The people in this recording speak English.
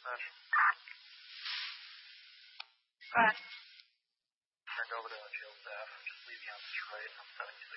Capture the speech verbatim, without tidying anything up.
message. Go ahead. Turned over to the jail staff. Just leave you on this right. I'm sending you